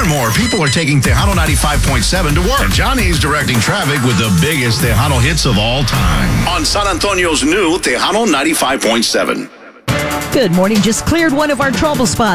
and more people are taking Tejano 95.7 to work. And Johnny's directing traffic with the biggest Tejano hits of all time. On San Antonio's new Tejano 95.7. Good morning. Just cleared one of our trouble spots.